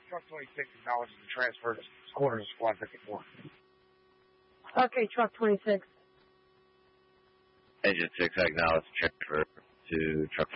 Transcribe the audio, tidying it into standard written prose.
Truck 26 acknowledges the transfer to quarters of Squad 54. Okay, Truck 26. Engine 6, I acknowledge transfer to Truck